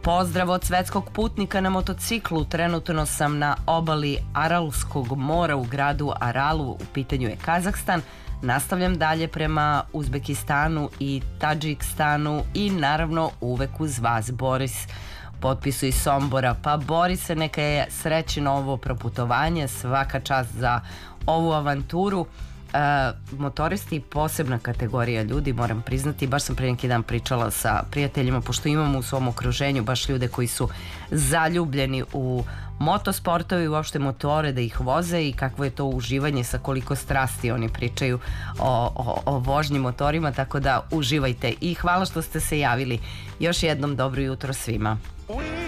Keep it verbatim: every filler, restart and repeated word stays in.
Pozdrav od svetskog putnika na motociklu. Trenutno sam na obali Aralskog mora u gradu Aralu, u pitanju je Kazahstan. Nastavljam dalje prema Uzbekistanu i Tadžikstanu i naravno uvek uz vas, Boris. Potpisu iz Sombora. Pa Borise, neka je srećeno ovo proputovanje, svaka čast za ovu avanturu. E, motoristi posebna kategorija ljudi, moram priznati. Baš sam pre neki dan pričala sa prijateljima, pošto imamo u svom okruženju baš ljude koji su zaljubljeni u motosportovi, uopšte motore, da ih voze i kakvo je to uživanje, sa koliko strasti oni pričaju o, o, o vožnji motorima, tako da uživajte i hvala što ste se javili. Još jednom dobro jutro svima.